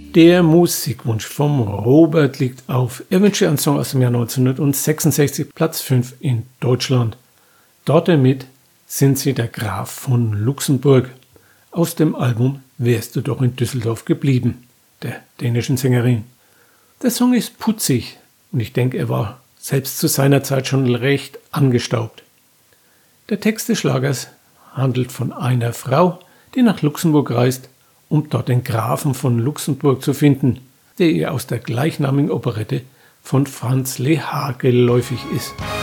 Der Musikwunsch vom Robert liegt auf. Er wünscht einen Song aus dem Jahr 1966, Platz 5 in Deutschland. Dort damit sind sie der Graf von Luxemburg. Aus dem Album Wärst du doch in Düsseldorf geblieben, der dänischen Sängerin. Der Song ist putzig und ich denke, er war selbst zu seiner Zeit schon recht angestaubt. Der Text des Schlagers handelt von einer Frau, die nach Luxemburg reist, um dort den Grafen von Luxemburg zu finden, der ihr aus der gleichnamigen Operette von Franz Lehár geläufig ist.